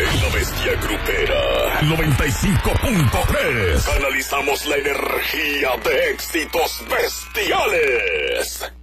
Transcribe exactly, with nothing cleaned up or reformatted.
En la bestia grupera noventa y cinco punto tres canalizamos la energía de éxitos bestiales.